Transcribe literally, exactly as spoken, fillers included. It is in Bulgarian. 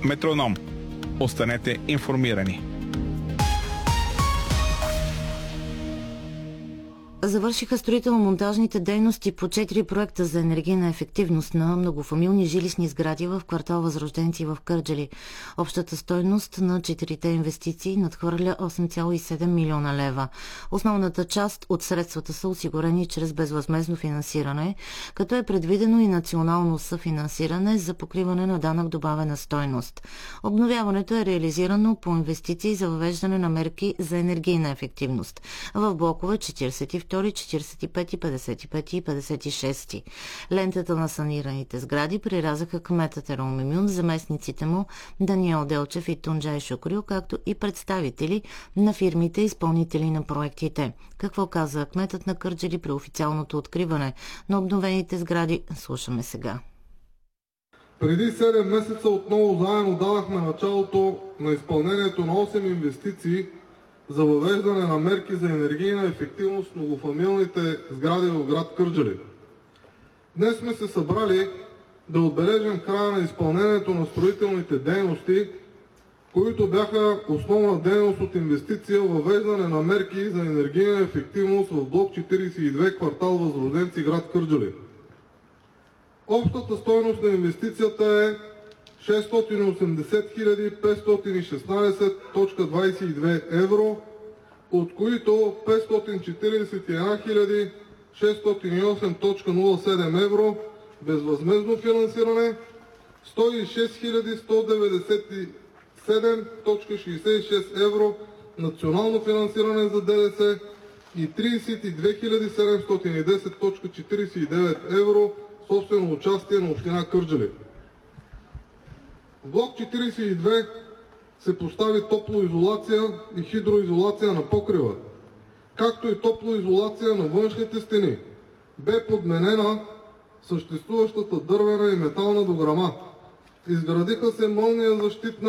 Метроном. Останете информирани. Завършиха строително-монтажните дейности по четири проекта за енергийна ефективност на многофамилни жилищни сгради в квартал Възрожденци в Кърджали. Общата стойност на четирите инвестиции надхвърля осем цяло и седем милиона лева. Основната част от средствата са осигурени чрез безвъзмездно финансиране, като е предвидено и национално съфинансиране за покриване на данък добавена стойност. Обновяването е реализирано по инвестиции за въвеждане на мерки за енергийна ефективност в блокове четиридесет и втори, четиридесет и пети, петдесет и пети и петдесет и шести. Лентата на санираните сгради прирязаха кметът Ерол Мемюн, заместниците му Даниел Делчев и Тунджай Шукрил, както и представители на фирмите изпълнители на проектите. Какво каза кметът на Кърджали при официалното откриване на обновените сгради? Слушаме сега. Преди седем месеца отново заедно дадахме началото на изпълнението на осем инвестиции за въвеждане на мерки за енергийна ефективност в многофамилните сгради в град Кърджали. Днес сме се събрали да отбележим края на изпълнението на строителните дейности, които бяха основна дейност от инвестиция в въвеждане на мерки за енергийна ефективност в блок четиридесет и две, квартал Възрожденци, град Кърджали. Общата стойност на инвестицията е шестстотин и осемдесет хиляди петстотин и шестнадесет цяло двадесет и две евро, от които петстотин четиридесет и една хиляди шестстотин и осем цяло нула седем евро безвъзмездно финансиране, сто и шест хиляди сто деветдесет и седем цяло шестдесет и шест евро национално финансиране за ДДС и тридесет и две хиляди седемстотин и десет цяло четиридесет и девет евро собствено участие на община Кърджали. В блок четиридесет и две се постави топлоизолация и хидроизолация на покрива, както и топлоизолация на външните стени. Бе подменена съществуващата дървена и метална дограма. Изградиха се мълния защитна